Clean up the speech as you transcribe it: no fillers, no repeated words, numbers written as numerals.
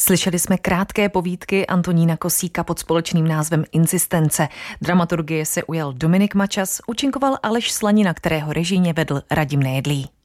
Slyšeli jsme krátké povídky Antonína Kosíka pod společným názvem Insistence. Dramaturgie se ujal Dominik Mačas, účinkoval Aleš Slanina, kterého režijně vedl Radim Nejedlý.